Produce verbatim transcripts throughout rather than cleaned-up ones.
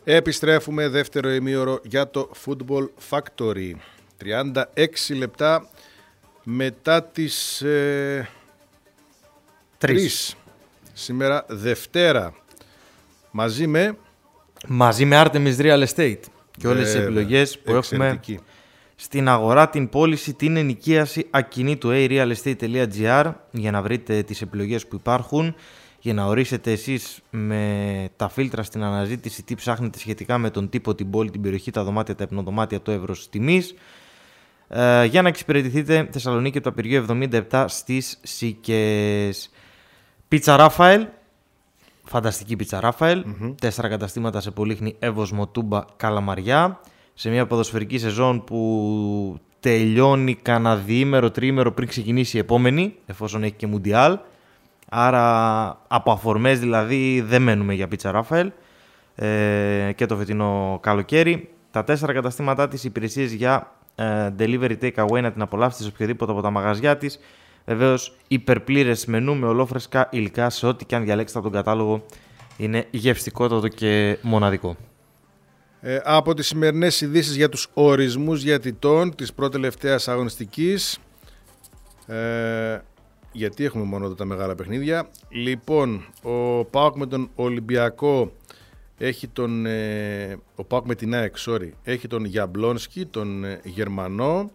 Επιστρέφουμε δεύτερο ημίωρο για το Football Factory. τριάντα έξι λεπτά μετά τις ε, τρεις. Σήμερα Δευτέρα. Μαζί με... Μαζί με Artemis Real Estate και όλες τις επιλογές που εξαιρετική. έχουμε στην αγορά, την πώληση, την ενοικίαση ακινήτου a real estate dot g r για να βρείτε τις επιλογές που υπάρχουν, για να ορίσετε εσείς με τα φίλτρα στην αναζήτηση τι ψάχνετε σχετικά με τον τύπο, την πόλη, την περιοχή, τα δωμάτια, τα υπνοδωμάτια, το εύρος τιμής, ε, για να εξυπηρετηθείτε Θεσσαλονίκη από το Απειριείο εβδομήντα επτά στις Σίκες. Πίτσα Ράφαελ, φανταστική πίτσα Ράφαελ, mm-hmm. τέσσερα καταστήματα σε Πολύχνη, Εύωσμο, Τούμπα, Καλαμαριά, σε μια ποδοσφαιρική σεζόν που τελειώνει κανένα διήμερο, τριήμερο πριν ξεκινήσει η επόμενη, εφόσον έχει και Μουντιάλ. Άρα από αφορμές δηλαδή δεν μένουμε για πίτσα Ράφαελ ε, και το φετινό καλοκαίρι. Τα τέσσερα καταστήματά της, υπηρεσίες για ε, delivery take away, να την απολαύσετε σε οποιοδήποτε από τα μαγαζιά της. Βεβαίως υπερπλήρες μενού με ολόφρεσκα υλικά σε ό,τι και αν διαλέξετε από τον κατάλογο. Είναι γευστικότατο και μοναδικό. Ε, από τις σημερινές ειδήσεις για τους ορισμούς διαιτητών της πρώτη-τελευταίας αγωνιστικής, ε, γιατί έχουμε μόνο εδώ τα μεγάλα παιχνίδια. Λοιπόν, ο ΠΑΟΚ με τον Ολυμπιακό έχει τον, ε, ο ΠΑΟΚ με την ΑΕΚ, sorry, έχει τον Γιαμπλόνσκι, τον ε, Γερμανό.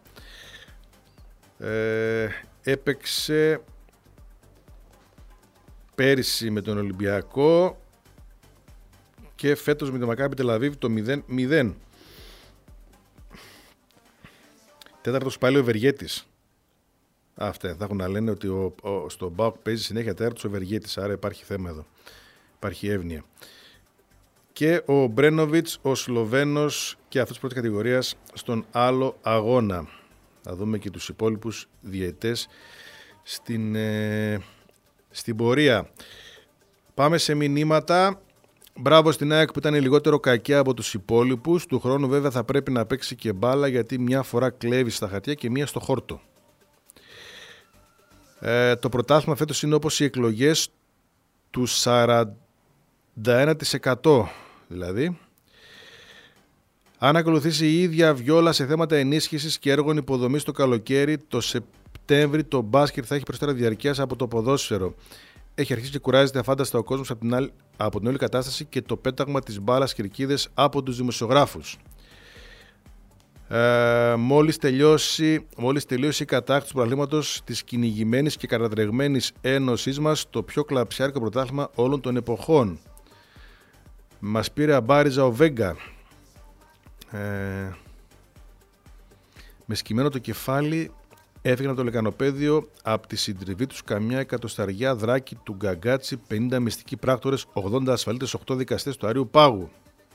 Ε, έπαιξε πέρυσι με τον Ολυμπιακό και φέτος με τον Μακάμπι Τελαβίβ το μηδέν μηδέν. Τέταρτος πάλι ο Ευεργέτης. Αυτά θα έχουν να λένε ότι ο, ο, στον ΠΑΟΚ παίζει συνέχεια τέταρτος ο Ευεργέτης, άρα υπάρχει θέμα εδώ. Υπάρχει εύνοια. Και ο Μπρένοβιτς, ο Σλοβαίνος και αυτός της πρώτης κατηγορίας στον άλλο αγώνα. Θα δούμε και τους υπόλοιπους διαιτές στην, ε, στην πορεία. Πάμε σε μηνύματα. Μπράβο στην ΑΕΚ που ήταν λιγότερο κακιά από τους υπόλοιπους. Του χρόνου βέβαια θα πρέπει να παίξει και μπάλα, γιατί μια φορά κλέβει στα χαρτιά και μια στο χόρτο. Ε, το πρωτάθλημα φέτος είναι όπως οι εκλογές του σαράντα ένα τοις εκατό δηλαδή. Αν ακολουθήσει η ίδια βιόλα σε θέματα ενίσχυσης και έργων υποδομής το καλοκαίρι, το Σεπτέμβρη το μπάσκετ θα έχει περισσότερα διαρκείας από το ποδόσφαιρο. Έχει αρχίσει και κουράζεται αφάνταστα ο κόσμος από την, άλλη, από την όλη κατάσταση και το πέταγμα της μπάλας κερκίδες από τους δημοσιογράφους. Ε, μόλις, τελειώσει, μόλις τελειώσει η κατάκτηση του πρωταθλήματος της κυνηγημένης και κατατρεγμένης ένωσής μας, το πιο κλαψιάρικο πρωτάθλημα όλων των εποχών. Μας πήρε αμπάριζα ο Βέγκα. Ε, με σκυμμένο το κεφάλι έφυγαν από το λεκανοπέδιο από τη συντριβή τους καμιά εκατοσταριά δράκη του Γκαγκάτσι, πενήντα μυστικοί πράκτορες, ογδόντα ασφαλίτες, οκτώ δικαστές του Αριού Πάγου.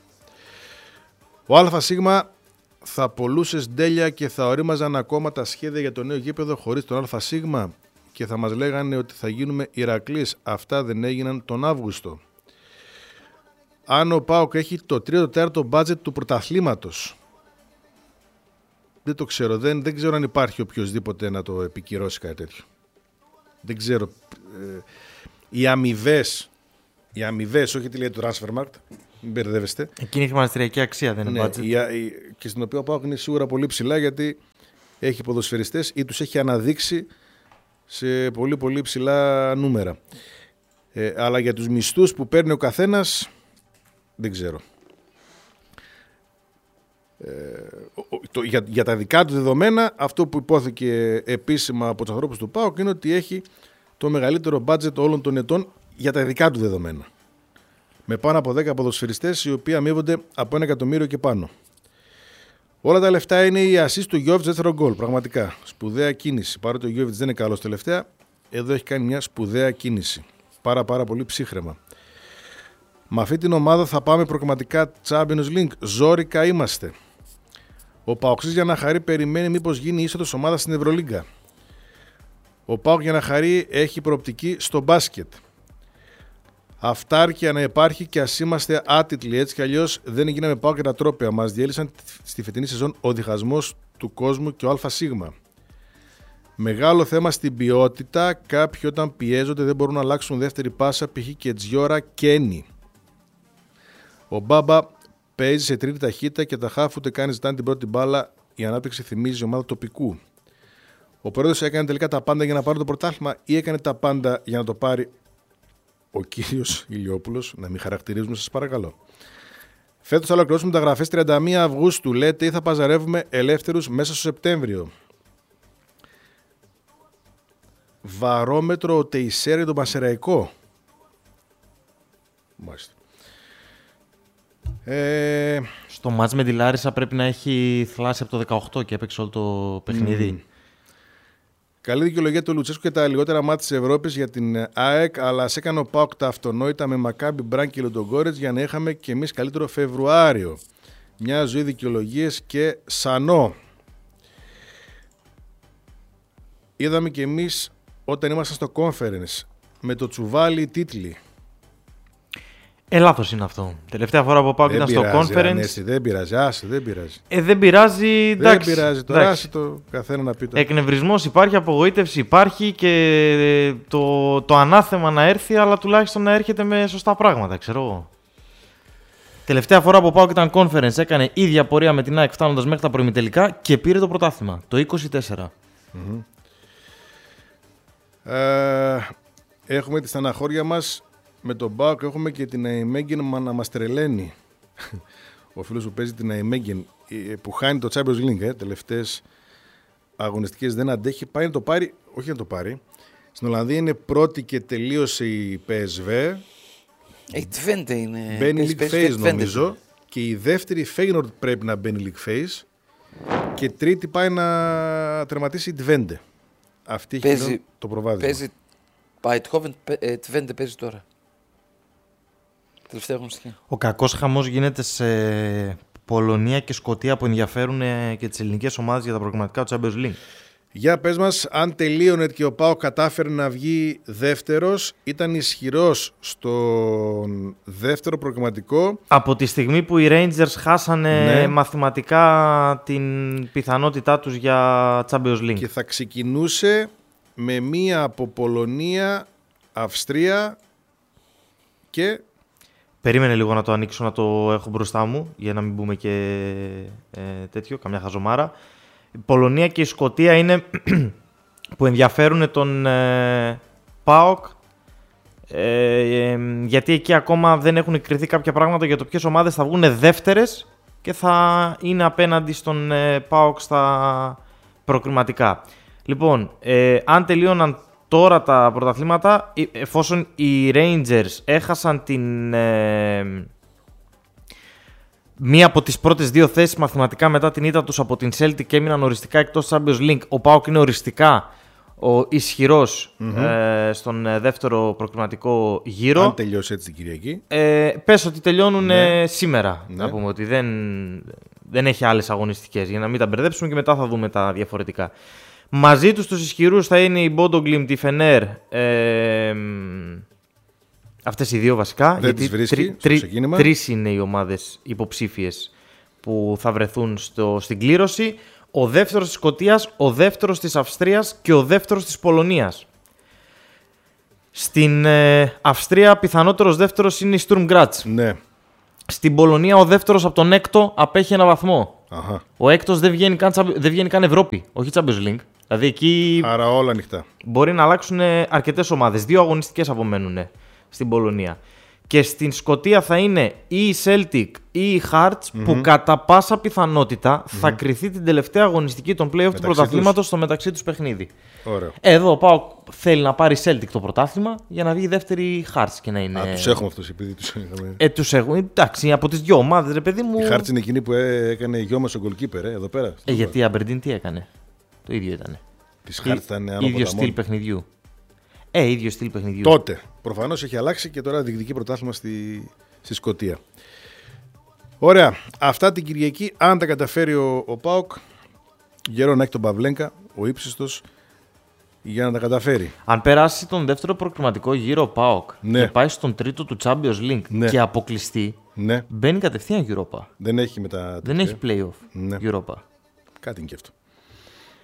Ο ΑΣ θα πολλούσε σντέλια και θα ορίμαζαν ακόμα τα σχέδια για το νέο γήπεδο χωρίς τον ΑΣ και θα μας λέγανε ότι θα γίνουμε Ηρακλής. Αυτά δεν έγιναν τον Αύγουστο. Αν ο ΠΑΟΚ έχει το τρίτο τέταρτο μπάτζετ του πρωταθλήματος, δεν το ξέρω, δεν, δεν ξέρω αν υπάρχει οποιοσδήποτε να το επικυρώσει κάτι τέτοιο. Δεν ξέρω. Ε, οι αμοιβές, οι αμοιβές, όχι τι λέει το Transfermarkt, μην μπερδεύεστε. Εκείνη η χρηματιστηριακή αξία δεν είναι ναι, budget. Η, η, και στην οποία ο ΠΑΟΚ είναι σίγουρα πολύ ψηλά, γιατί έχει ποδοσφαιριστές ή τους έχει αναδείξει σε πολύ πολύ ψηλά νούμερα. Ε, αλλά για τους μισθούς που παίρνει ο καθένας, δεν ξέρω. Ε, το, για, για τα δικά του δεδομένα, αυτό που υπόθηκε επίσημα από τους ανθρώπους του ΠΑΟΚ είναι ότι έχει το μεγαλύτερο μπάτζετ όλων των ετών για τα δικά του δεδομένα. Με πάνω από δέκα ποδοσφαιριστές, οι οποίοι αμείβονται από ένα εκατομμύριο και πάνω. Όλα τα λεφτά είναι η assist του Γιώβιτς δεύτερο γκολ. Πραγματικά σπουδαία κίνηση. Παρότι ο Γιώβιτς δεν είναι καλός τελευταία, εδώ έχει κάνει μια σπουδαία κίνηση. Πάρα πάρα πολύ ψύχρεμα. Με αυτή την ομάδα θα πάμε προκριματικά Champions League. Ζόρικα είμαστε. Ο Παοξής για να χαρεί περιμένει μήπως γίνει είσοδος ομάδα στην Ευρωλίγκα. Ο ΠΑΟΚ για να χαρεί έχει προοπτική στο μπάσκετ. Αυτάρκεια να υπάρχει και ας είμαστε άτιτλοι, έτσι κι αλλιώς δεν γίναμε ΠΑΟΚ και τα τρόπαια. Μας διέλυσαν στη φετινή σεζόν ο διχασμός του κόσμου και ο ΑΣ. Μεγάλο θέμα στην ποιότητα. Κάποιοι όταν πιέζονται δεν μπορούν να αλλάξουν δεύτερη πάσα, π.χ. και Τζιόρα Κένι. Ο Μπάμπα παίζει σε τρίτη ταχύτητα και τα χάφ ούτε καν ζητάνε την πρώτη μπάλα. Η ανάπτυξη θυμίζει ομάδα τοπικού. Ο πρόεδρος έκανε τελικά τα πάντα για να πάρει το πρωτάθλημα ή έκανε τα πάντα για να το πάρει ο κύριος Ηλιόπουλος? Να μην χαρακτηρίζουμε, σας παρακαλώ. Φέτος θα ολοκληρώσουμε μεταγραφές τριάντα μία Αυγούστου. Λέτε ή θα παζαρεύουμε ελεύθερους μέσα στο Σεπτέμβριο. Βαρόμετρο ο Τεϊσέρ για τον Πασεραϊκό. Μάλιστα. Ε... Στο μάτς με τη Λάρισα πρέπει να έχει θλάσει από το δεκαοκτώ και έπαιξε όλο το παιχνίδι. Mm. Καλή δικαιολογία του Λουτσέσκου και τα λιγότερα μάτια της Ευρώπης για την ΑΕΚ, αλλά σε έκανε ο ΠΑΟΚ τα αυτονόητα με Μακάμπι, Μπραν και Λοντογκόρετς για να είχαμε και εμείς καλύτερο Φεβρουάριο. Μια ζωή δικαιολογίες και σανό. Είδαμε και εμείς όταν ήμασταν στο conference με το τσουβάλι τίτλοι. Ε, λάθος είναι αυτό. Τελευταία φορά που πάω και ήταν στο conference. Ανέστη, δεν πειράζει, άσε, δεν πειράζει. Ε, δεν πειράζει, εντάξει. Δεν πειράζει, τώρα άσε το καθένα να πει το. Εκνευρισμός υπάρχει, απογοήτευση υπάρχει και το, το ανάθεμα να έρθει, αλλά τουλάχιστον να έρχεται με σωστά πράγματα, ξέρω εγώ. Τελευταία φορά που πάω και ήταν conference έκανε ίδια πορεία με την ΑΕΚ φτάνοντας μέχρι τα προημιτελικά και πήρε το πρωτάθλημα, το είκοσι τέσσερα. Mm-hmm. Ε, έχουμε τη στεναχώρια μας. Με τον ΠΑΟΚ έχουμε και την Αϊμέγγεν να μας τρελαίνει. Ο φίλος που παίζει την Αϊμέγγεν που χάνει το Champions League, ε, τελευταίες αγωνιστικές δεν αντέχει, πάει να το πάρει, όχι να το πάρει. Στην Ολλανδία είναι πρώτη και τελείωσε η πι ες βι. Η Twente είναι. Μπαίνει League Phase νομίζω. Και η δεύτερη Feyenoord πρέπει να μπαίνει League Phase. Και τρίτη πάει να τερματίσει η Twente. Αυτή έχει παίζει, το προβάδισμα. Παίζει Eindhoven, Twente παίζει τώρα. Ο κακός χαμός γίνεται σε Πολωνία και Σκωτία που ενδιαφέρουν και τις ελληνικές ομάδες για τα προγραμματικά του Champions League. Για πες μας, αν τελείωνε και ο ΠΑΟΚ κατάφερε να βγει δεύτερος, ήταν ισχυρός στο δεύτερο προγραμματικό. Από τη στιγμή που οι Rangers χάσανε ναι. μαθηματικά την πιθανότητά τους για Champions League. Και θα ξεκινούσε με μία από Πολωνία, Αυστρία και... Περίμενε λίγο να το ανοίξω, να το έχω μπροστά μου, για να μην μπούμε και ε, τέτοιο, καμιά χαζομάρα. Η Πολωνία και η Σκωτία είναι που ενδιαφέρουν τον ε, ΠΑΟΚ, ε, ε, γιατί εκεί ακόμα δεν έχουν εκκριθεί κάποια πράγματα για το ποιες ομάδες θα βγουν δεύτερες και θα είναι απέναντι στον ε, ΠΑΟΚ στα προκριματικά. Λοιπόν, ε, αν τελείωναν τώρα τα πρωταθλήματα, εφόσον οι Rangers έχασαν την, ε, μία από τις πρώτες δύο θέσεις μαθηματικά μετά την ήττα τους από την Celtic και έμειναν οριστικά εκτός Champions League, ο ΠΑΟΚ είναι οριστικά ο ισχυρός mm-hmm. ε, στον δεύτερο προκριματικό γύρο. Αν τελειώσει έτσι την Κυριακή. Ε, πες ότι τελειώνουν ναι. σήμερα, ναι. να πούμε ότι δεν, δεν έχει άλλες αγωνιστικές, για να μην τα μπερδέψουμε και μετά θα δούμε τα διαφορετικά. Μαζί τους τους ισχυρούς θα είναι η Bodo Glimt, η Fener, ε, αυτές οι δύο βασικά. Δεν γιατί τις βρίσκει τρι, στο ξεκίνημα. Τρεις είναι οι ομάδες υποψήφιες που θα βρεθούν στο, στην κλήρωση. Ο δεύτερος της Σκωτίας, ο δεύτερος της Αυστρίας και ο δεύτερος της Πολωνίας. Στην ε, Αυστρία πιθανότερος δεύτερος είναι η Sturm Graz. Ναι. Στην Πολωνία ο δεύτερος από τον έκτο απέχει ένα βαθμό. Αχα. Ο έκτος δεν βγαίνει, καν, δεν βγαίνει καν Ευρώπη, όχι Champions League. Δηλαδή εκεί άρα όλα ανοιχτά. Μπορεί να αλλάξουν αρκετές ομάδες. Δύο αγωνιστικές απομένουν στην Πολωνία. Και στην Σκωτία θα είναι ή η Celtic ή η Hearts mm-hmm. που κατά πάσα πιθανότητα mm-hmm. θα κριθεί την τελευταία αγωνιστική των play-off του πρωταθλήματος στο μεταξύ τους παιχνίδι. Ωραίο. Εδώ πάω, θέλει να πάρει Celtic το πρωτάθλημα για να βγει η δεύτερη Hearts και να είναι. Α, τους έχουμε αυτούς επειδή τους είχαμε. Ε, τους έχουμε. Εντάξει, από τις δυο ομάδες, ρε παιδί μου. Η Hearts είναι εκείνη που έκανε γιο μας ο goalkeeper, ε, εδώ πέρα. Ε, γιατί η Aberdeen τι έκανε. Το ίδιο ήταν. Της Hearts ήταν άνω ίδιο στυλ παιχνιδιού. Ε, ίδιο στυλ παιχνιδιού. Τότε. Προφανώς έχει αλλάξει και τώρα διεκδικεί πρωτάθλημα στη, στη Σκωτία. Ωραία. Αυτά την Κυριακή, αν τα καταφέρει ο, ο ΠΑΟΚ, γερό να έχει τον Παυλένκα, ο ύψιστος, για να τα καταφέρει. Αν περάσει τον δεύτερο προκριματικό γύρο ο ΠΑΟΚ ναι. και πάει στον τρίτο του Champions League ναι. και αποκλειστεί, ναι. μπαίνει κατευθείαν Europa. Δεν έχει μετά. Δεν έχει play-off ναι. Europa. Κάτι είναι και αυτό.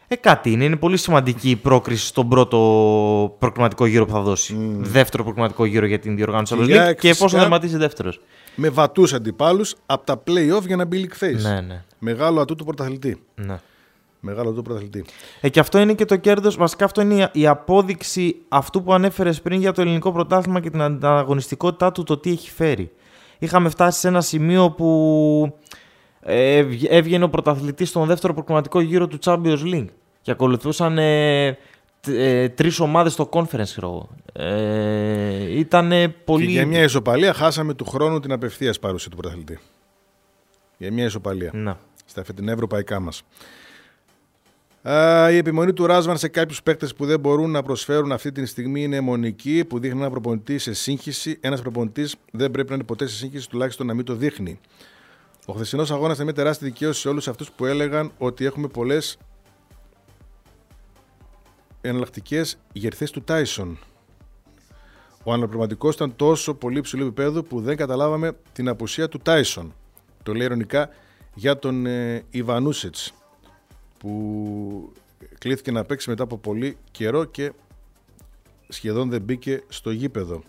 Ε, κάτι είναι. Είναι πολύ σημαντική η πρόκριση στον πρώτο προκριματικό γύρο που θα δώσει. Mm. Δεύτερο προκριματικό γύρο για την διοργάνωση του Champions League και πώς θα δερματίσει δεύτερος. Με βατούς αντιπάλους από τα play-off για να μπει league phase. Ναι, ναι. Μεγάλο ατού του πρωταθλητή. Ναι. Μεγάλο ατού του πρωταθλητή. Ε, και αυτό είναι και το κέρδος. Βασικά αυτό είναι η απόδειξη αυτού που ανέφερες πριν για το ελληνικό πρωτάθλημα και την ανταγωνιστικότητά του, το τι έχει φέρει. Είχαμε φτάσει σε ένα σημείο που ε, έβγαινε ο πρωταθλητής στον δεύτερο προκριματικό γύρο του Champions League και ακολουθούσαν ε, ε, τρεις ομάδες στο conference. Ε, Ήταν πολύ... Και για μια ισοπαλία χάσαμε του χρόνου την απευθείας παρουσία του πρωταθλητή. Για μια ισοπαλία. Να. Στα φετινά ευρωπαϊκά μας. Uh, η επιμονή του Ράσβαν σε κάποιους παίκτες που δεν μπορούν να προσφέρουν αυτή τη στιγμή είναι αιμονική, που δείχνει ένα προπονητή σε σύγχυση. Ένας προπονητής δεν πρέπει να είναι ποτέ σε σύγχυση, τουλάχιστον να μην το δείχνει. Ο χθεσινός αγώνας είναι μια τεράστια δικαίωση σε όλους αυτούς που έλεγαν ότι έχουμε πολλές εναλλακτικές γερθές του Τάισον. Ο αναπληρωματικός ήταν τόσο πολύ υψηλού επίπεδου που δεν καταλάβαμε την απουσία του Τάισον. Το λέει ειρωνικά για τον ε, Ιβανούσετς, που κλήθηκε να παίξει μετά από πολύ καιρό και σχεδόν δεν μπήκε στο γήπεδο.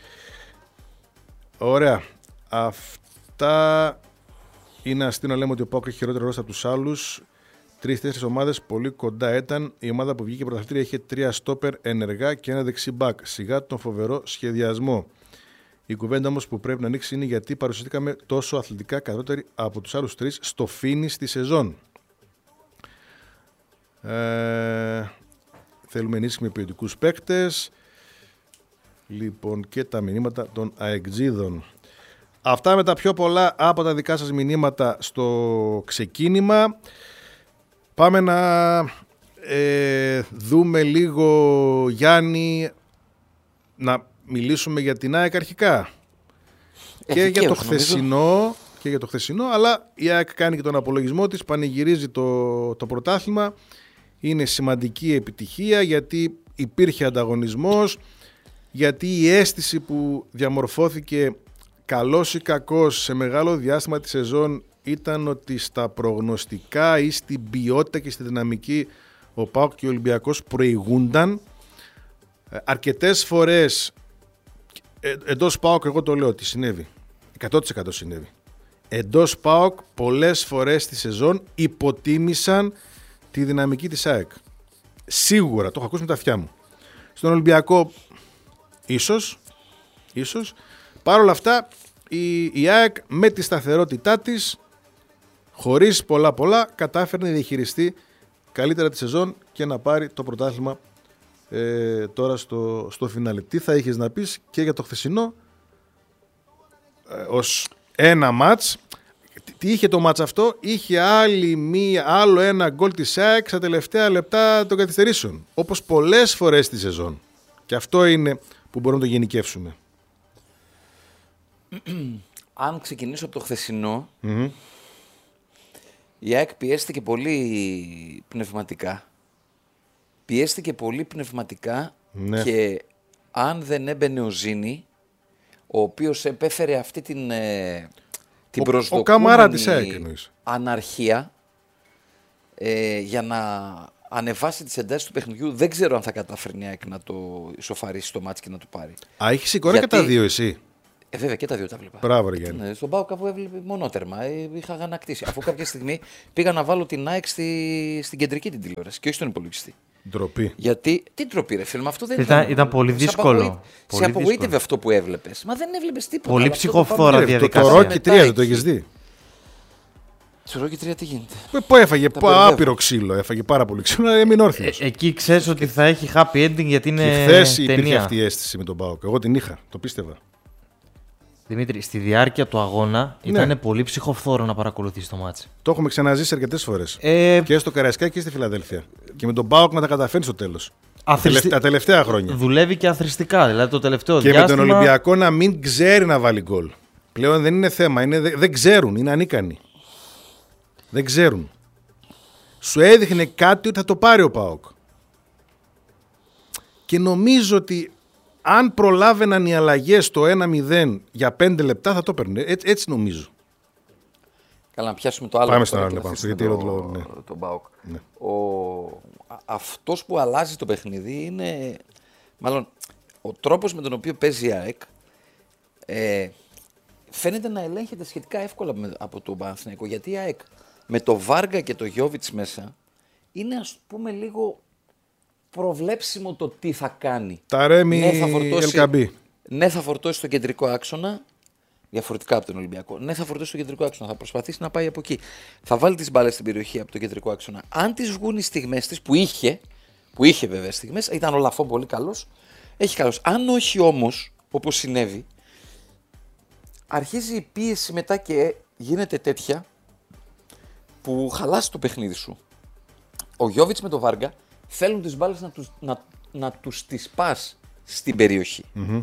Ωραία. Αυτά είναι αστείο να λέμε ότι ο ΠΑΟΚ έχει χειρότερο ρόστα από τους άλλους. Τρεις-τέσσερις ομάδες πολύ κοντά ήταν. Η ομάδα που βγήκε πρωταθλήτρια είχε τρία στόπερ ενεργά και ένα δεξί μπακ. Σιγά τον φοβερό σχεδιασμό. Η κουβέντα όμως που πρέπει να ανοίξει είναι γιατί παρουσιαστήκαμε τόσο αθλητικά κατώτεροι από τους άλλους τρεις στο φίνις τη σεζόν. Ε, θέλουμε ενίσχυση με ποιοτικούς παίκτες. Λοιπόν, και τα μηνύματα των αεξίδων. Αυτά με τα πιο πολλά από τα δικά σας μηνύματα στο ξεκίνημα. Πάμε να ε, δούμε λίγο, Γιάννη, να μιλήσουμε για την ΑΕΚ αρχικά. Ε, και, για το χθεσινό, και για το χθεσινό, αλλά η ΑΕΚ κάνει και τον απολογισμό της, πανηγυρίζει το, το πρωτάθλημα. Είναι σημαντική επιτυχία γιατί υπήρχε ανταγωνισμός, γιατί η αίσθηση που διαμορφώθηκε καλός ή κακός σε μεγάλο διάστημα της σεζόν ήταν ότι στα προγνωστικά ή στην ποιότητα και στη δυναμική ο ΠΑΟΚ και ο Ολυμπιακός προηγούνταν. Αρκετές φορές ε, εντός ΠΑΟΚ, εγώ το λέω ότι συνέβη, εκατό τοις εκατό συνέβη. Εντός ΠΑΟΚ πολλές φορές στη σεζόν υποτίμησαν τη δυναμική της ΑΕΚ. Σίγουρα, το έχω ακούσει με τα αυτιά μου. Στον Ολυμπιακό ίσως, ίσως. Παρ' όλα αυτά η, η ΑΕΚ με τη σταθερότητά της, χωρίς πολλά πολλά, κατάφερε να διαχειριστεί καλύτερα τη σεζόν και να πάρει το πρωτάθλημα ε, τώρα στο, στο φινάλε. Τι θα είχες να πεις και για το χθεσινό ε, ως ένα μάτς? Τι είχε το μάτς αυτό? Είχε άλλη μία, άλλο ένα γκολ της ΑΕΚ στα τελευταία λεπτά των καθυστερήσεων, όπως πολλές φορές στη σεζόν. Και αυτό είναι που μπορούμε να το γενικεύσουμε. Αν ξεκινήσω από το χθεσινό, Mm-hmm. η ΑΕΚ πιέστηκε πολύ πνευματικά. Πιέστηκε πολύ πνευματικά, ναι. Και αν δεν έμπαινε ο Ζήνη, ο οποίος επέφερε αυτή την, ε, την προσδοκούμενη αναρχία ε, για να ανεβάσει τις εντάσεις του παιχνιδιού, δεν ξέρω αν θα καταφέρνει η ΑΕΚ να το ισοφαρίσει το μάτς και να το πάρει. Α, έχεις εικόνα γιατί... και τα δύο εσύ? Ε, βέβαια και τα δύο τα βλέπα. Μπράβο, Γιάννη. Ναι, στον ΠΑΟΚ κάπου έβλεπε μονότερμα. Ε, είχα γανακτήσει. Αφού κάποια στιγμή πήγα να βάλω την ΑΕΚ στη, στην κεντρική την τηλεόραση και όχι στον υπολογιστή. Ντροπή. Γιατί. Τι ντροπή, ρε φίλε, με αυτό δεν ήταν. Ήταν, ήταν πολύ δύσκολο. Σε απογοήτευε αυτό που έβλεπε. Μα δεν έβλεπε τίποτα. Πολύ ψυχοφθόρα διαδικασία. Το Ρόκι τρία δεν το έχει δει? Στο Ρόκι τρία τι γίνεται? Που έφαγε άπειρο ξύλο. Έφαγε πάρα πολύ ξύλο, αλλά έμεινε όρθιος. Ε, εκεί ξέρει ότι θα έχει happy ending γιατί είναι. Και χθες υπήρχε αυτή η αίσθηση με τον ΠΑΟΚ. Εγώ την είχα, το πίστευα. Δημήτρη, στη διάρκεια του αγώνα ναι. ήταν πολύ ψυχοφθόρο να παρακολουθείς το μάτς. Το έχουμε ξαναζήσει αρκετές φορές. Ε... Και στο Καραϊσκάκι και στη Φιλαδέλφια. Και με τον ΠΑΟΚ να τα καταφέρνει στο τέλος. Αθρηστι... Τα τελευταία χρόνια. Δουλεύει και αθρηστικά. Δηλαδή το τελευταίο και διάστημα... με τον Ολυμπιακό να μην ξέρει να βάλει γκολ. Πλέον δεν είναι θέμα. Είναι... Δεν ξέρουν. Είναι ανίκανοι. Δεν ξέρουν. Σου έδειχνε κάτι ότι θα το πάρει ο ΠΑΟΚ. Και νομίζω ότι αν προλάβαιναν οι αλλαγές στο ένα μηδέν για πέντε λεπτά θα το έπαιρνε. Έτσι, έτσι νομίζω. Καλά, να πιάσουμε το άλλο. Πάμε στον άλλο, γιατί το, ναι. το ΠΑΟΚ. Ναι. Ο... Αυτός που αλλάζει το παιχνίδι είναι, μάλλον, ο τρόπος με τον οποίο παίζει η ΑΕΚ ε, φαίνεται να ελέγχεται σχετικά εύκολα με, από τον Παναθηναϊκό, γιατί η ΑΕΚ με το Βάργα και το Γιόβιτς μέσα είναι, ας πούμε, λίγο προβλέψιμο το τι θα κάνει. Τα Ρέμι ναι, θα φορτώσει, Ελκαμπή. ναι, θα φορτώσει στο κεντρικό άξονα, διαφορετικά από τον Ολυμπιακό. Ναι, θα φορτώσει στο κεντρικό άξονα, θα προσπαθήσει να πάει από εκεί. Θα βάλει τις μπάλες στην περιοχή από το κεντρικό άξονα. Αν τις βγουν οι στιγμές της, που είχε, που είχε βέβαια στιγμές, ήταν ο Λαφόν πολύ καλός, έχει καλός. Αν όχι όμως, όπως συνέβη, αρχίζει η πίεση μετά και γίνεται τέτοια που χαλάσει το παιχνίδι σου. Ο Γιόβιτς με τον Βάργα θέλουν τις μπάλες να τους, να, να τους τις πας στην περιοχή. Mm-hmm.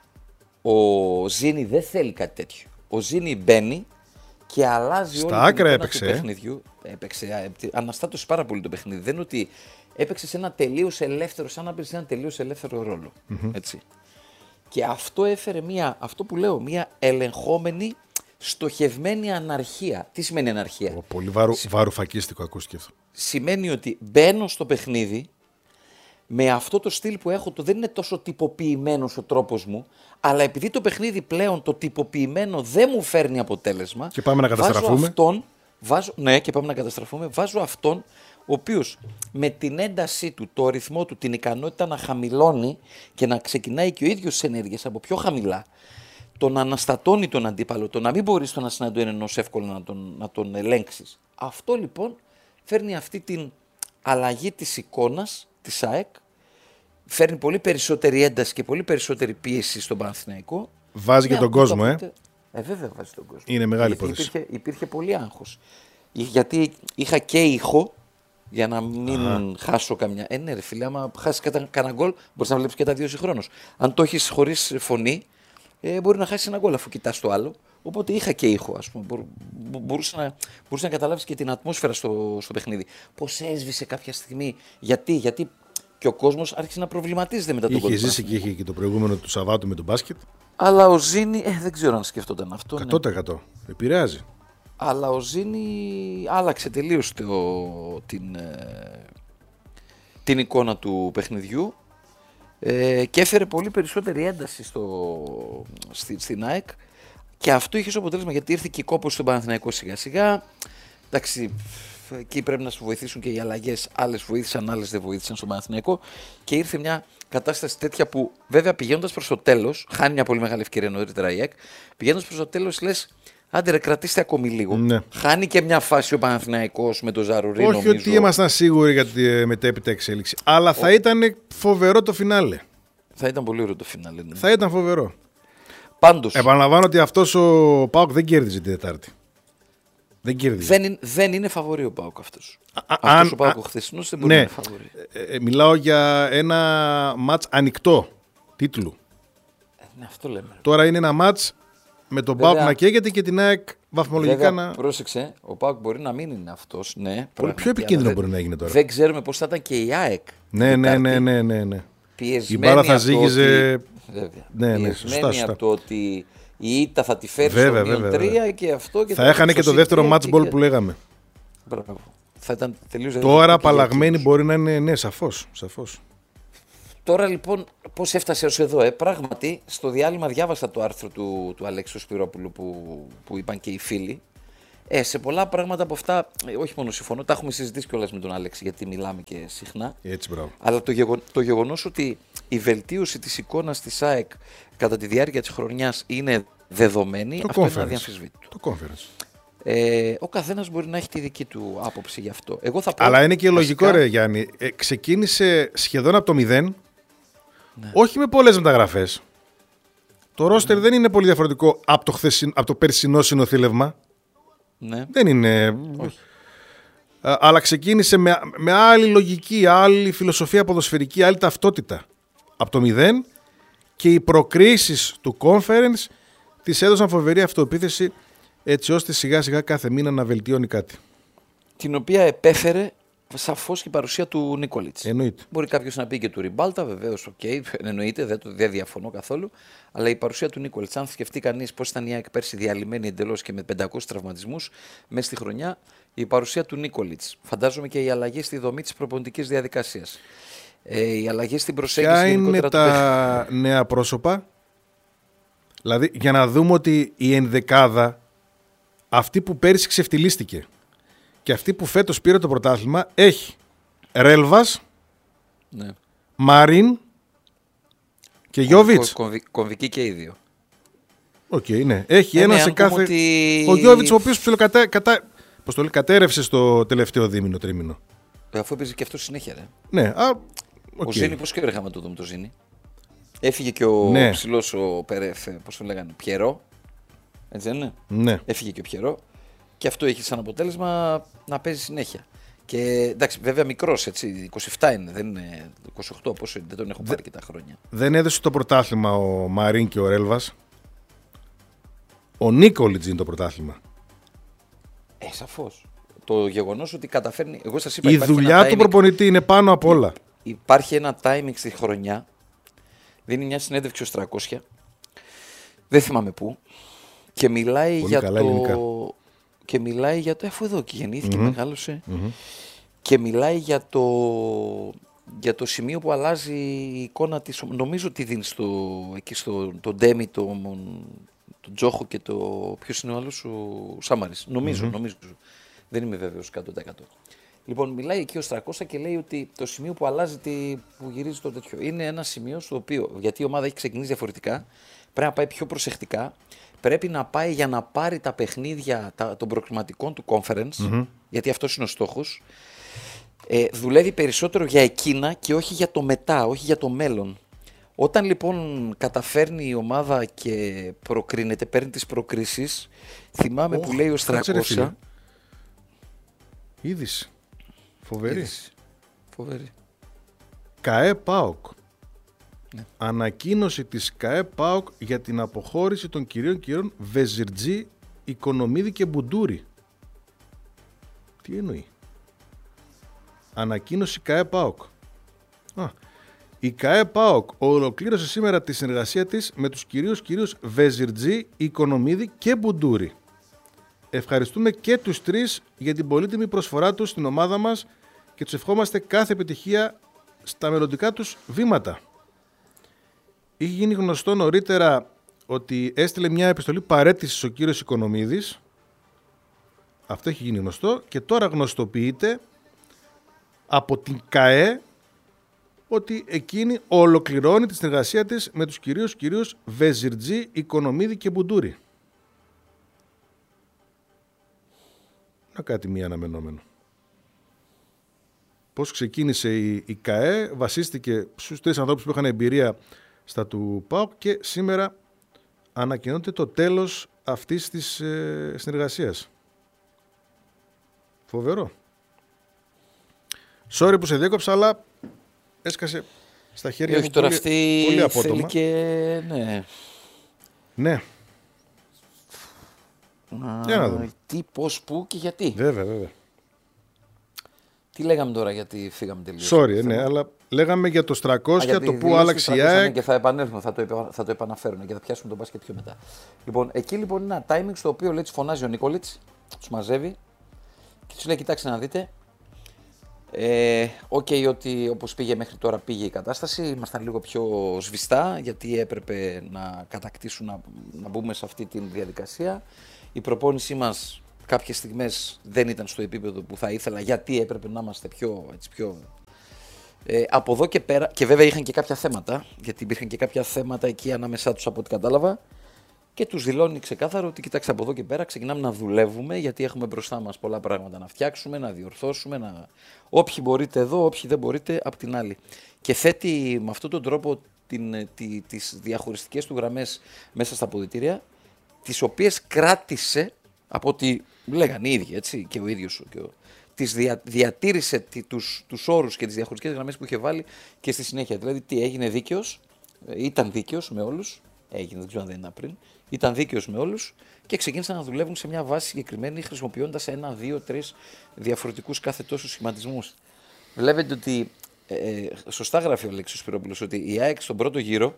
Ο Ζήνη δεν θέλει κάτι τέτοιο. Ο Ζήνη μπαίνει και αλλάζει στα όλη άκρα την έπαιξε. του παιχνιδιού. Έπαιξε, αναστάτωσε πάρα πολύ το παιχνίδι. Δεν είναι ότι έπαιξε σε ένα τελείως ελεύθερο, σαν να παίζει ένα τελείως ελεύθερο ρόλο. Mm-hmm. Έτσι. Και αυτό έφερε μια, αυτό που λέω, μια ελεγχόμενη, στοχευμένη αναρχία. Τι σημαίνει αναρχία? Ο, πολύ βάρου, βαρουφακίστικο ακούστηκε αυτό. Σημαίνει ότι μπαίνω στο παιχνίδι με αυτό το στυλ που έχω, το δεν είναι τόσο τυποποιημένος ο τρόπος μου, αλλά επειδή το παιχνίδι πλέον το τυποποιημένο δεν μου φέρνει αποτέλεσμα, και πάμε να καταστραφούμε. Βάζω αυτόν, βάζω, ναι, και πάμε να καταστραφούμε. Βάζω αυτόν ο οποίος με την έντασή του, το ρυθμό του, την ικανότητα να χαμηλώνει και να ξεκινάει και ο ίδιος τις ενέργειες από πιο χαμηλά, το να αναστατώνει τον αντίπαλο, το να μην μπορείς τον ασυναντού ενός εύκολα να τον, να τον ελέγξεις. Αυτό λοιπόν φέρνει αυτή την αλλαγή της εικόνας της ΑΕΚ, φέρνει πολύ περισσότερη ένταση και πολύ περισσότερη πίεση στον Παναθηναϊκό. Βάζει και τον κόσμο, ε. Ε, βέβαια βάζει τον κόσμο. Είναι μεγάλη υπόθεση. Υπήρχε, υπήρχε πολύ άγχος. Γιατί είχα και ήχο, για να μην Αχα. χάσω καμιά. Ε, ναι, ρε φίλε, άμα χάσει κανένα γκολ, μπορεί να βλέπει και τα δύο συγχρόνως. Αν το έχει χωρίς φωνή, ε, μπορεί να χάσει ένα γκολ αφού κοιτά το άλλο. Οπότε είχα και ήχο, ας πούμε. Μπορούσα να, μπορούσα να καταλάβεις και την ατμόσφαιρα στο, στο παιχνίδι. Πώς έσβησε κάποια στιγμή. Γιατί, γιατί και ο κόσμος άρχισε να προβληματίζεται μετά τον γκολ. Είχε ζήσει και είχε και το προηγούμενο του Σαββάτου με τον μπάσκετ. Αλλά ο Ζήνη, ε, δεν ξέρω αν σκεφτόταν αυτό. εκατό τοις εκατό. Ναι. Επηρεάζει. Αλλά ο Ζήνη άλλαξε τελείως το, την, ε, την εικόνα του παιχνιδιού ε, και έφερε πολύ περισσότερη ένταση στο, στη, στην ΑΕΚ. Και αυτό είχε ως αποτέλεσμα, γιατί ήρθε και η κόπωση στον Παναθηναϊκό σιγά σιγά. Εντάξει, εκεί πρέπει να σου βοηθήσουν και οι αλλαγές. Άλλες βοήθησαν, άλλες δεν βοήθησαν στον Παναθηναϊκό. Και ήρθε μια κατάσταση τέτοια που, βέβαια, πηγαίνοντας προς το τέλος, χάνει μια πολύ μεγάλη ευκαιρία νωρίτερα η ΑΕΚ. Πηγαίνοντας προς το τέλος, λες, άντε ρε, κρατήστε ακόμη λίγο. Ναι. Χάνει και μια φάση ο Παναθηναϊκός με το Ζαρουρί. Όχι νομίζω. ότι ήμασταν σίγουροι για τη μετέπειτα εξέλιξη. Αλλά ο... θα ήταν φοβερό το φινάλε. Θα ήταν πολύ ωραίο το φινάλε. Ναι. Θα ήταν φοβερό. Πάντως, επαναλαμβάνω ότι αυτός ο ΠΑΟΚ δεν κέρδιζε την Τετάρτη. Δεν κέρδιζε. Δεν είναι, δεν είναι φαβορί ο ΠΑΟΚ αυτός. Α, αυτός αν, ο ΠΑΟΚ ο χθεσινός δεν μπορεί ναι, να είναι φαβορί. Ε, ε, μιλάω για ένα μάτς ανοιχτό τίτλου. Ε, ναι, αυτό λέμε. Τώρα είναι ένα μάτς με τον ΠΑΟΚ να καίγεται και την ΑΕΚ βαθμολογικά βέβαια, να. Πρόσεξε, ο ΠΑΟΚ μπορεί να μην είναι αυτός. Ναι, πολύ πιο επικίνδυνο δεν, μπορεί να έγινε τώρα. Δεν ξέρουμε πώς θα ήταν και η ΑΕΚ. Ναι, ναι, ναι, ναι, ναι, ναι. Η μπάλα θα ζήγιζε. Βέβαια. Ναι, ναι, σωστά, σωστά. Από το ότι η ήττα θα τη φέρει βέβαια, στο μείον τρία και αυτό. Και θα έχανε και το δεύτερο match ball και... που λέγαμε. Μπράβο. Θα ήταν τελείως τώρα απαλλαγμένη μπορεί να είναι, ναι, σαφώς, σαφώς. Τώρα λοιπόν πώς έφτασε ως εδώ, ε? Πράγματι στο διάλειμμα διάβασα το άρθρο του, του Αλέξη Σπυρόπουλου που, που είπαν και οι φίλοι. Ε, σε πολλά πράγματα από αυτά, ε, όχι μόνο συμφωνώ, τα έχουμε συζητήσει κιόλας με τον Αλέξη γιατί μιλάμε και συχνά. Έτσι, μπράβο. Αλλά το, γεγον, το γεγονός ότι η βελτίωση της εικόνας της ΑΕΚ κατά τη διάρκεια της χρονιάς είναι δεδομένη, το αυτό conference. είναι αδιαμφισβήτητο. Το conference. Ε, ο καθένας μπορεί να έχει τη δική του άποψη γι' αυτό. Εγώ θα πω, αλλά είναι και βασικά... λογικό, ρε Γιάννη. Ε, ξεκίνησε σχεδόν από το μηδέν, ναι. Όχι με πολλές μεταγραφές. Το ρόστερ ναι. δεν είναι πολύ διαφορετικό από το, χθεσιν... από το περσινό συνοθήλευμα. Ναι. Δεν είναι. Όχι. Α, αλλά ξεκίνησε με, με άλλη λογική, άλλη φιλοσοφία ποδοσφαιρική, άλλη ταυτότητα. Από το μηδέν, και οι προκρίσεις του conference της έδωσαν φοβερή αυτοεπίθεση, έτσι ώστε σιγά σιγά κάθε μήνα να βελτιώνει κάτι. Την οποία επέφερε σαφώς και η παρουσία του Νίκολιτς. Εννοείται. Μπορεί κάποιος να πει και του Ριμπάλτα, βεβαίως, οκ, okay, εννοείται, δεν, το, δεν διαφωνώ καθόλου. Αλλά η παρουσία του Νίκολιτς, αν σκεφτεί κανείς πώς ήταν η ΑΕΚ πέρσι διαλυμένη εντελώς και με πεντακόσιους τραυματισμούς μέσα στη χρονιά, η παρουσία του Νίκολιτς. Φαντάζομαι και η αλλαγή στη δομή της προπονητικής διαδικασίας. Ε, η αλλαγή στην προσέγγιση. Ποια είναι τα του... νέα πρόσωπα, δηλαδή για να δούμε ότι η ενδεκάδα, αυτή που πέρυσι ξεφτυλίστηκε και αυτή που φέτος πήρε το πρωτάθλημα, έχει Ρέλβας, ναι. Μαρίν και Γιώβιτς. Κομβική και οι δύο. Οκ, okay, ναι. Έχει ε, ένα ναι, σε κάθε... ότι... Ο Γιώβιτς, ο οποίος ψιλοκατέ... κατα... Πώς το λέει, κατέρευσε στο τελευταίο δίμηνο, τρίμηνο. Ε, αφού έπαιζε και αυτό συνέχεια, ρε. Ναι, α, okay. Ο Ζήνη, πώς και είχαμε να το δούμε το Ζήνη. Έφυγε και ο ναι. ψηλός ο Περεφ, πώς τον λέγανε, Πιερό. Έτσι δεν είναι. Ναι. Έφυγε και ο Πιερό. Και αυτό είχε σαν αποτέλεσμα να παίζει συνέχεια. Και εντάξει, βέβαια μικρός, έτσι, είκοσι επτά είναι, δεν είναι είκοσι οκτώ, πόσο είναι, δεν τον έχω πάρει Δε, και τα χρόνια. Δεν έδωσε το πρωτάθλημα ο Μαρίν και ο Ρέλβας. Ο Νίκολιτς είναι το πρωτάθλημα. Ε, σαφώς. Το γεγονός ότι καταφέρνει. Εγώ σας είπα, η δουλειά του προπονητή είναι πάνω απ' όλα. Υπάρχει ένα timing στη χρονιά. Δίνει μια συνέντευξη ως τριακόσια. Δεν θυμάμαι πού. Και μιλάει πολύ για καλά το. Ελληνικά. Και μιλάει για το. Αφού εδώ και γεννήθηκε, mm-hmm. μεγάλωσε. Mm-hmm. Και μιλάει για το. Για το σημείο που αλλάζει η εικόνα της. Νομίζω ότι δίνει στο, εκεί στο το Ντέμι, το, το Τζόχο και το. Ποιος είναι ο άλλος, ο Σάμαρης. Νομίζω, mm-hmm. νομίζω. Δεν είμαι βέβαιος εκατό τοις εκατό. Λοιπόν, μιλάει εκεί ο τριακόσια και λέει ότι το σημείο που αλλάζει, τη, που γυρίζει το τέτοιο, είναι ένα σημείο στο οποίο, γιατί η ομάδα έχει ξεκινήσει διαφορετικά, πρέπει να πάει πιο προσεκτικά, πρέπει να πάει για να πάρει τα παιχνίδια τα, των προκριματικών του conference, mm-hmm. γιατί αυτός είναι ο στόχος. Ε, δουλεύει περισσότερο για εκείνα και όχι για το μετά, όχι για το μέλλον. Όταν λοιπόν καταφέρνει η ομάδα και προκρίνεται, παίρνει τις προκρίσεις, θυμάμαι oh, που λέει ο τριακόσια. Είδηση. Φοβερή. Είδηση. Φοβερή. ΚΑΕ ΠΑΟΚ. Ναι. Ανακοίνωση της ΚΑΕ ΠΑΟΚ για την αποχώρηση των κυρίων κυρίων Βεζιρτζή, Οικονομίδη και Μπουντούρη. Τι εννοεί? Ανακοίνωση ΚΑΕ ΠΑΟΚ. Α, η ΚΑΕ ΠΑΟΚ ολοκλήρωσε σήμερα τη συνεργασία της με τους κυρίους κυρίους Βεζιρτζή, Οικονομίδη και Μπουντούρη. Ευχαριστούμε και τους τρεις για την πολύτιμη προσφορά τους στην ομάδα μας και τους ευχόμαστε κάθε επιτυχία στα μελλοντικά τους βήματα. Είχε γίνει γνωστό νωρίτερα ότι έστειλε μια επιστολή παραίτησης ο κύριος Οικονομίδης. Αυτό έχει γίνει γνωστό και τώρα γνωστοποιείται από την ΚΑΕ ότι εκείνη ολοκληρώνει τη συνεργασία της με τους κυρίους κυρίους Βεζιρτζή, Οικονομίδη και Μπουντούρη. Να κάτι μία αναμενόμενο. Πώς ξεκίνησε η, η ΚΑΕ, βασίστηκε στους τρεις ανθρώπους που είχαν εμπειρία στα του ΠΑΟΚ και σήμερα ανακοινώνεται το τέλος αυτής της ε, συνεργασίας. Φοβερό. Sorry που σε διέκοψα, αλλά έσκασε στα χέρια μου πολύ, αυτή πολύ απότομα. Θέλει και... ναι. Ναι. Να... Για να δούμε. Τι, πώς, πού και γιατί. Βέβαια, βέβαια. Τι λέγαμε τώρα γιατί φύγαμε τελείως. Sorry, ναι, αλλά λέγαμε για το τριακόσια, το που άλλαξε η ΑΕΚ. Και θα επανέλθουμε, θα το, θα το επαναφέρουμε και θα πιάσουμε τον μπάσκετ πιο μετά. Λοιπόν, εκεί λοιπόν είναι ένα timing στο οποίο λέει, φωνάζει ο Νίκολιτς, τους μαζεύει και τους λέει: κοιτάξτε να δείτε. Ε, okay, ότι όπως πήγε μέχρι τώρα πήγε η κατάσταση. Ήμασταν λίγο πιο σβηστά γιατί έπρεπε να κατακτήσουν, να, να μπούμε σε αυτή τη διαδικασία. Η προπόνησή μας κάποιες στιγμές δεν ήταν στο επίπεδο που θα ήθελα γιατί έπρεπε να είμαστε πιο, έτσι, πιο... Ε, από εδώ και πέρα, και βέβαια είχαν και κάποια θέματα, γιατί υπήρχαν και κάποια θέματα εκεί ανάμεσά τους από ό,τι κατάλαβα, και τους δηλώνει ξεκάθαρο ότι κοιτάξτε, από εδώ και πέρα ξεκινάμε να δουλεύουμε γιατί έχουμε μπροστά μας πολλά πράγματα να φτιάξουμε, να διορθώσουμε, να... όποιοι μπορείτε εδώ, όποιοι δεν μπορείτε απ' την άλλη. Και θέτει με αυτόν τον τρόπο την, τη, τις διαχωριστικές του γραμμές μέσα στα αποδυτήρια, τις οποίες κράτησε από ό,τι λέγανε οι ίδιοι, έτσι, και ο ίδιος και ο... τις δια, διατήρησε τι, τους, τους όρους και τις διαχωριστικές γραμμές που είχε βάλει και στη συνέχεια. Δηλαδή τι έγινε δίκαιος, ήταν δίκαιος με όλους, έγινε, δεν ξέρω αν δεν ήταν πριν, ήταν δίκαιος με όλους και ξεκίνησαν να δουλεύουν σε μια βάση συγκεκριμένη χρησιμοποιώντας ένα, δύο, τρεις διαφορετικούς κάθε τόσο σχηματισμούς. Βλέπετε ότι, ε, σωστά γράφει ο Αλέξης Σπυρόπουλος, ότι η ΑΕΚ στον πρώτο γύρο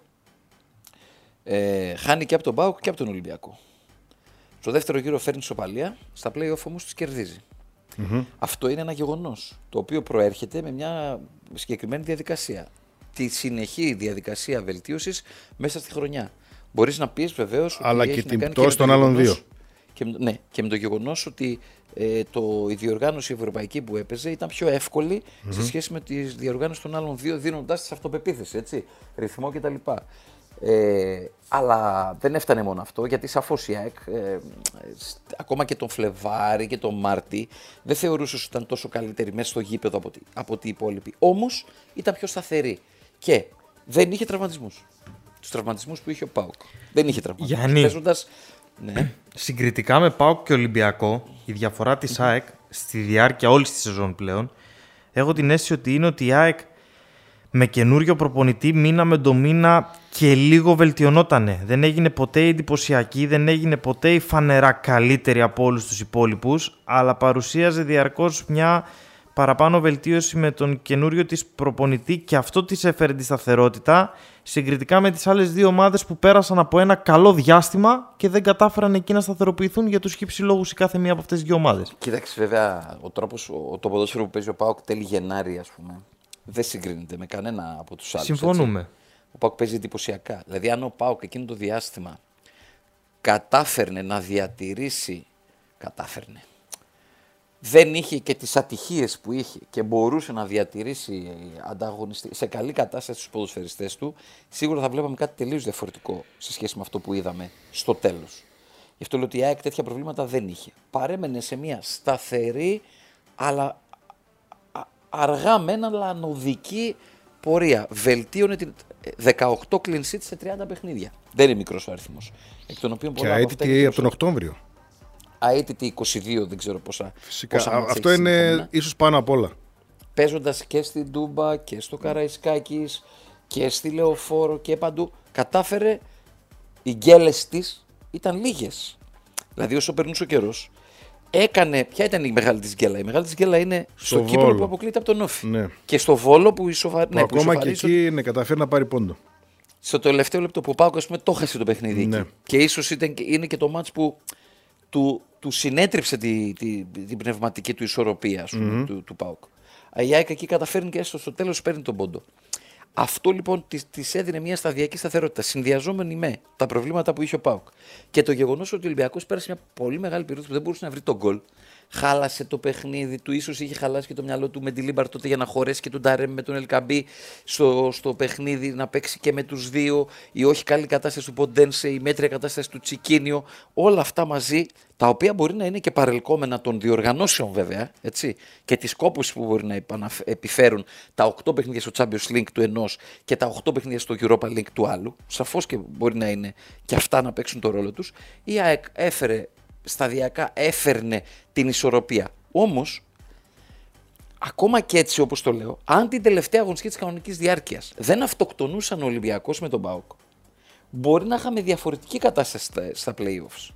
ε, χάνει και από τον ΠΑΟΚ και από τον Ολυμπιακό. Στο δεύτερο γύρο φέρνει ισοπαλία, στα play-off όμως τους κερδίζει. Mm-hmm. Αυτό είναι ένα γεγονός, το οποίο προέρχεται με μια συγκεκριμένη διαδικασία. Τη συνεχή διαδικασία βελτίωσης μέσα στη χρονιά. Μπορείς να πεις βεβαίως ότι αλλά και την πτώση των άλλων δύο. Και, ναι, και με το γεγονός ότι ε, το, η διοργάνωση ευρωπαϊκή που έπαιζε ήταν πιο εύκολη mm-hmm. σε σχέση με τη διοργάνωση των άλλων δύο, δίνοντάς της αυτοπεποίθηση, έτσι, ρυθμό κτλ. Ε, αλλά δεν έφτανε μόνο αυτό, γιατί σαφώς η ΑΕΚ ε, ακόμα και τον Φλεβάρη και τον Μάρτι δεν θεωρούσε ότι ήταν τόσο καλύτερη μέσα στο γήπεδο από, από την υπόλοιπη. Όμως ήταν πιο σταθερή και δεν είχε τραυματισμούς. Τους τραυματισμούς που είχε ο ΠΑΟΚ. Δεν είχε τραυματισμούς. Γιάννη, παίζοντας, ναι. συγκριτικά με ΠΑΟΚ και Ολυμπιακό, η διαφορά της mm-hmm. ΑΕΚ στη διάρκεια όλης της σεζόν πλέον, έχω την αίσθηση ότι είναι ότι η ΑΕΚ με καινούριο προπονητή μήνα με το μήνα και λίγο βελτιωνότανε. Δεν έγινε ποτέ εντυπωσιακή, δεν έγινε ποτέ η φανερά καλύτερη από όλους τους υπόλοιπους, αλλά παρουσίαζε διαρκώς μια παραπάνω βελτίωση με τον καινούριο της προπονητή και αυτό της έφερε τη σταθερότητα συγκριτικά με τις άλλες δύο ομάδες που πέρασαν από ένα καλό διάστημα και δεν κατάφεραν εκεί να σταθεροποιηθούν για τους χύψη λόγους η κάθε μία από αυτές τις δύο ομάδες. Κοίταξε, βέβαια, ο τρόπος, ο, το ποδόσφαιρο που παίζει ο ΠΑΟΚ τέλη Γενάρη, ας πούμε, δεν συγκρίνεται με κανένα από τους άλλους. Συμφωνούμε. Έτσι. Ο ΠΑΟΚ παίζει εντυπωσιακά. Δηλαδή, αν ο ΠΑΟΚ εκείνο το διάστημα κατάφερνε να διατηρήσει. Κατάφερνε. Δεν είχε και τις ατυχίες που είχε και μπορούσε να διατηρήσει ανταγωνιστή σε καλή κατάσταση στους ποδοσφαιριστές του, σίγουρα θα βλέπαμε κάτι τελείως διαφορετικό σε σχέση με αυτό που είδαμε στο τέλος. Γι' αυτό λέω ότι η ΑΕΚ τέτοια προβλήματα δεν είχε. Παρέμενε σε μια σταθερή, αλλά αργά μεν, αλλά ανωδική πορεία. Βελτίωνε την δεκαοκτώ clean sheets σε τριάντα παιχνίδια. Δεν είναι μικρός ο αριθμός. Εκ των οποίων πολλά και αίτητη από τον Οκτώβριο. Αίτητη είκοσι δύο, δεν ξέρω πόσα. Φυσικά. Πόσα αυτό είναι συμφωνία. Ίσως πάνω απ' όλα. Παίζοντας και στην Τούμπα και στο Καραϊσκάκης και στη Λεωφόρο και παντού, κατάφερε, οι γκέλες της ήταν λίγες. Δηλαδή όσο περνούσε ο καιρός, έκανε. Ποια ήταν η μεγάλη της γκέλα? Η μεγάλη της γκέλα είναι στο, στο Κύπρο που αποκλείται από τον Όφη. Ναι. Και στο Βόλο που ισοβαρ... ναι, ακόμα και εκεί ναι, καταφέρει να πάρει πόντο. Στο τελευταίο λεπτό που πάω, ας πούμε, το χάσε το παιχνίδι ναι. εκεί. Και ίσως ήταν, είναι και το μάτς που του, του συνέτριψε την τη, τη, τη πνευματική του ισορροπία, ας πούμε, mm-hmm. του, του ΠΑΟΚ. Η ΑΕΚ εκεί καταφέρνει και έστω στο τέλος παίρνει τον πόντο. Αυτό λοιπόν της έδινε μια σταδιακή σταθερότητα, συνδυαζόμενη με τα προβλήματα που είχε ο ΠΑΟΚ και το γεγονός ότι ο Ολυμπιακός πέρασε μια πολύ μεγάλη περίοδο που δεν μπορούσε να βρει τον γκολ. Χάλασε το παιχνίδι του, ίσως είχε χαλάσει και το μυαλό του με τη Λίμπαρ τότε για να χωρέσει και τον Ταρέμ με τον Ελκαμπή στο, στο παιχνίδι, να παίξει και με τους δύο, η όχι καλή κατάσταση του Ποντένσε, η μέτρια κατάσταση του Τσικίνιο, όλα αυτά μαζί, τα οποία μπορεί να είναι και παρελκόμενα των διοργανώσεων βέβαια, έτσι, και τις κόπους που μπορεί να επιφέρουν τα οκτώ παιχνίδια στο Champions League του ενός και τα οκτώ παιχνίδια στο Europa League του άλλου, σαφώς και μπορεί να είναι και αυτά να παίξουν το ρόλο τους. Η ΑΕΚ έφερε σταδιακά, έφερνε την ισορροπία. Όμως, ακόμα και έτσι όπως το λέω, αν την τελευταία αγωνιστική της κανονικής διάρκειας δεν αυτοκτονούσαν ο Ολυμπιακός με τον ΠΑΟΚ, μπορεί να είχαμε διαφορετική κατάσταση στα, στα play-offs.